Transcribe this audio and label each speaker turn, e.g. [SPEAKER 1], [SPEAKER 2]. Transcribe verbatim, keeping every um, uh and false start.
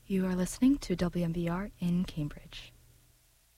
[SPEAKER 1] You are listening to W M B R in Cambridge.